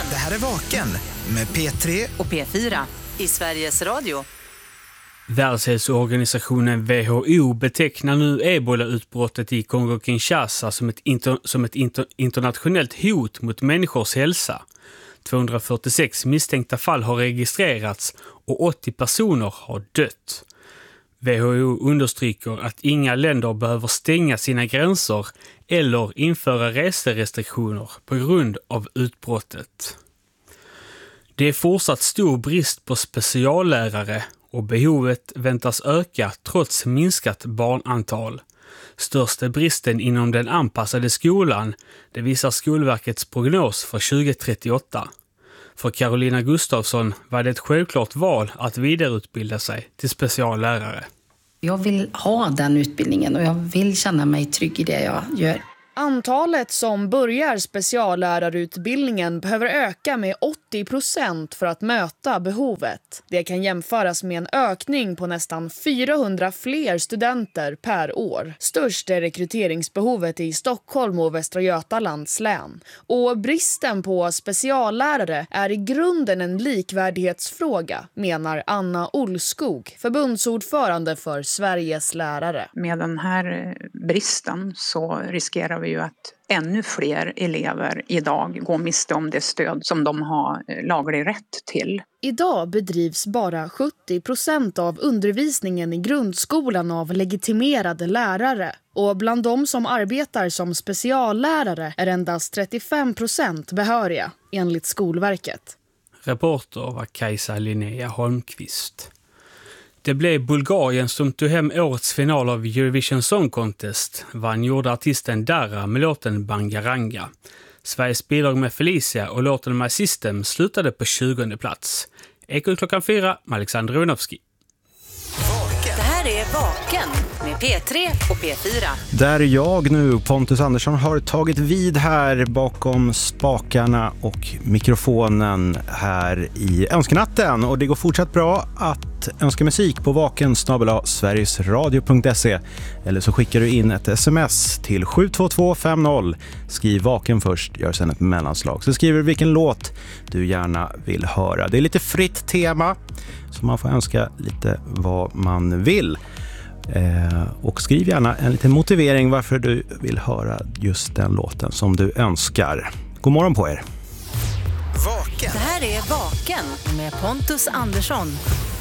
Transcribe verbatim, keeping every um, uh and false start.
Det här är Vaken med P tre och P fyra i Sveriges Radio. Världshälsoorganisationen W H O betecknar nu ebola-utbrottet i Kongo-Kinshasa som ett, inter, som ett inter, internationellt hot mot människors hälsa. tvåhundrafyrtiosex misstänkta fall har registrerats och åttio personer har dött. W H O understryker att inga länder behöver stänga sina gränser eller införa reserestriktioner på grund av utbrottet. Det är fortsatt stor brist på speciallärare och behovet väntas öka trots minskat barnantal. Störst är bristen inom den anpassade skolan, det visar Skolverkets prognos för tjugo trettioåtta. För Carolina Gustafsson var det ett självklart val att vidareutbilda sig till speciallärare. Jag vill ha den utbildningen och jag vill känna mig trygg i det jag gör. Antalet som börjar speciallärarutbildningen behöver öka med åttio procent för att möta behovet. Det kan jämföras med en ökning på nästan fyrahundra fler studenter per år. Störst är rekryteringsbehovet i Stockholm och Västra Götalands län. Och bristen på speciallärare är i grunden en likvärdighetsfråga, menar Anna Olskog, förbundsordförande för Sveriges lärare. Med den här bristen så riskerar vi ju att ännu fler elever idag går miste om det stöd som de har laglig rätt till. Idag bedrivs bara sjuttio procent av undervisningen i grundskolan av legitimerade lärare. Och bland de som arbetar som speciallärare är endast trettiofem procent behöriga, enligt Skolverket. Reporter var Kajsa Linnea Holmqvist. Det blev Bulgarien som tog hem årets final av Eurovision Song Contest, vann gjorde artisten Dara med låten Bangaranga. Sveriges bidrag med Felicia och låten My System slutade på tjugonde plats. Ekot klockan fyra med Alexander Runovski. Det här är Vaken med P tre och P fyra. Där jag nu, Pontus Andersson, har tagit vid här bakom spakarna och mikrofonen här i önskenatten. Och det går fortsatt bra att önska musik på vaken snabel-a sverigesradio punkt se eller så skickar du in ett sms till sju två två fem noll. Skriv vaken först, gör sen ett mellanslag. Så skriver du vilken låt du gärna vill höra. Det är lite fritt tema så man får önska lite vad man vill. Eh, och skriv gärna en liten motivering varför du vill höra just den låten som du önskar. God morgon på er. Vaken. Det här är Vaken med Pontus Andersson.